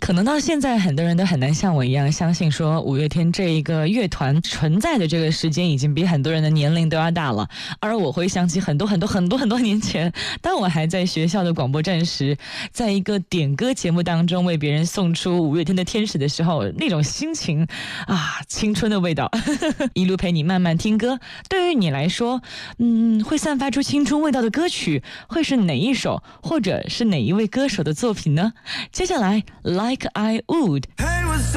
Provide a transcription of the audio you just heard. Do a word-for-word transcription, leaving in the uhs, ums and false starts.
可能到现在很多人都很难像我一样相信说五月天这一个乐团存在的这个时间已经比很多人的年龄都要大了。而我回想起很多很多很多很多年前，当我还在学校的广播站时，在一个点歌节目当中为别人送出五月天的天使的时候，那种心情啊，青春的味道一路陪你慢慢听歌。对于你来说，嗯，会散发出青春味道的歌曲会是哪一首，或者是哪一位歌手的作品呢？接下来 Like I Would